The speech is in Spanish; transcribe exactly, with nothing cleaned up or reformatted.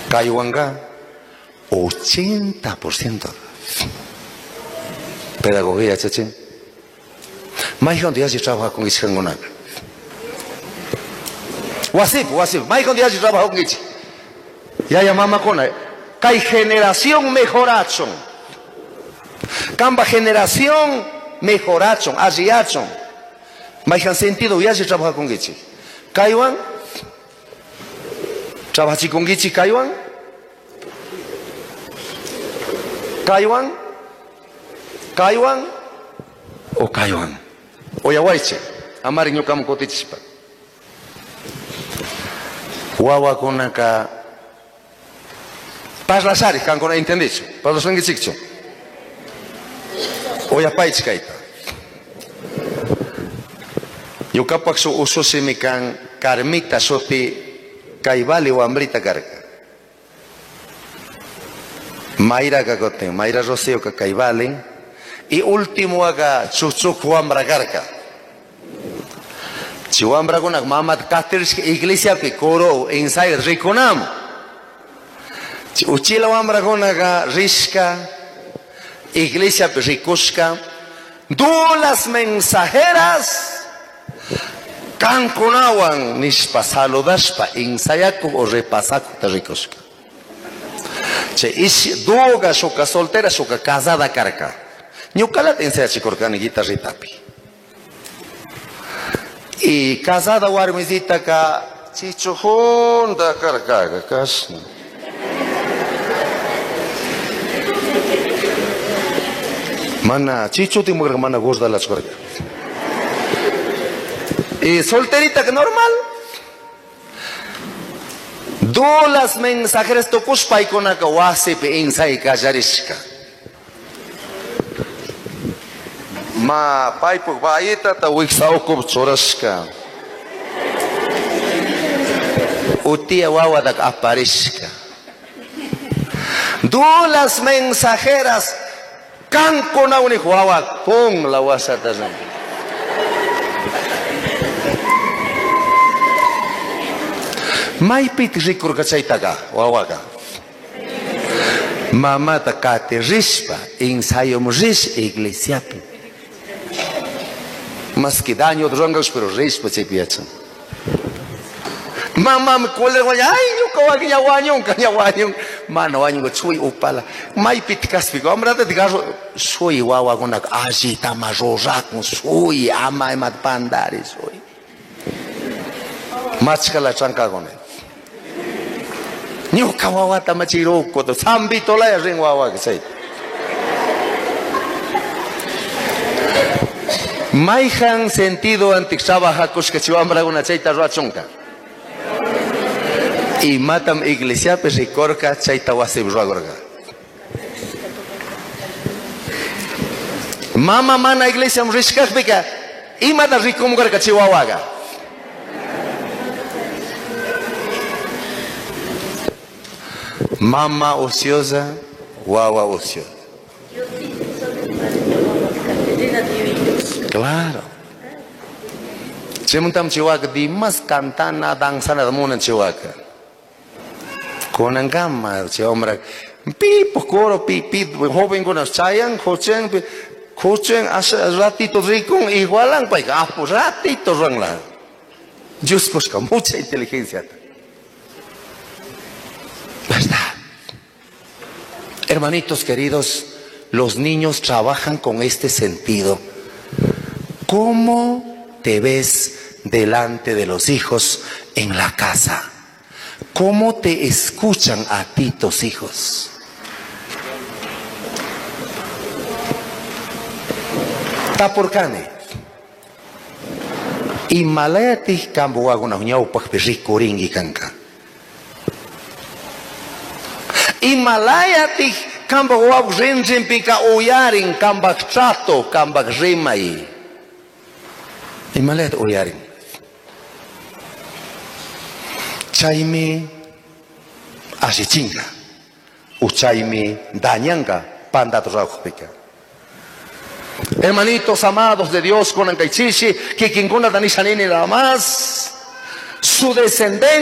Kayuanga, ochenta por ciento. Pedagogía, chachi. Más cuando ya se trabaja con ese cangonal. Wasip, wasip. Más cuando ya se trabaja con ese. Ya llamamos con él. Hay generación mejorachon. Camba generación mejorachon, asiachon. Más han sentido ya se trabaja con ese. Kayuan. Trabaja con ese Kayuan. Kayuan. Kayuan. O Kayuan. Oya waiche. Amari nyukam kotichispa. Wawa konaka. Pas lasari kan kona entendis. Pas los ngi sikcho. Oya paich kaita. Yo kapak so uso semikan karmita sopi kaibali o ambrita karka. Mayra kakote, Mayra Rocío ka kaibali y último aga chuchuk huambra karka. Chihuambra konak mamat katers iglesia que coro ensayo riconam. Uchila huambra konaga rishka iglesia ricoshka. Dulas mensajeras kan konawan nispa saludashpa ensayaku o repasaku tarikoshka. Che ish doga shoka soltera shoka casada karka. Nyukala te ensaya chikorkani guitarritapi. Y casada warmizita ka chicho honda karka kas. Mana chicho ti mujer mana gozda las karka. Y solterita que normal. Dolas mensajeras tokus paikona ka wasipe insai kajarishka. Ma paipuk baita ta wiksaukup chorashka. Utia wawa dak aparishka. Dolas mensajeras kan kona unik wawa pong la wasatazan. Mai pit rikur kacaitaga, wawaga. Mama ta kate rispa, ensayom ris iglesiapi. Mas que daño drongos pero rispa chepiachan. Mama me kole wanya, ay nyuka wanya wanyong kanya wanyong. Mano wanyong chui upala. Mai pit kaspigo, amra ta digajo sui wawa konak agita majorak sui ama emat pandari sui. Machkala chanka kone. Nyuka wawa ta machiroko to sambi tola ya ring wawa ke sai. Maihan sentido antiksaba hakos que chiwambra una chaita roachonka. Y matam iglesia pe rikorka chaita wasib roagorga. Mama mana iglesia mrishkak bika. Y mata rikomgorka chiwawaga. Mama ociosa, wawa ociosa. Claro. Semuntam chihuahua di mas cantana dansana da mona chihuahua. Con angama chihuahua. Pi pokoro pi pi joven con as chayan, cochen cochen as ratito rico igualan pa apo ratito rangla. Dios busca mucha inteligencia. ¿Verdad? Hermanitos queridos, los niños trabajan con este sentido. ¿Cómo te ves delante de los hijos en la casa? ¿Cómo te escuchan a ti tus hijos? Tapurkane. Himalaya ti kambo aguna hunyau pakpiri kuringi kanka. Himalaya ti kamba wab renjen pika oyaring kambak chato kambak remai. Himalaya oyaring. Chaimi asichinga. Uchaimi dañanga panda pika. Hermanitos amados de Dios con Ancaichichi, que quien con la Danishanini nada más, su descendencia.